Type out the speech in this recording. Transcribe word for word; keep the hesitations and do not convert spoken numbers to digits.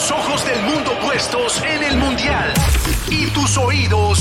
Los ojos del mundo puestos en el Mundial y tus oídos